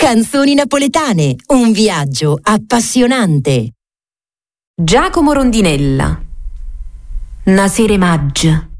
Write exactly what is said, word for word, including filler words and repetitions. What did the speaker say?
Canzoni napoletane, un viaggio appassionante. Giacomo Rondinella. Nasere Maggia.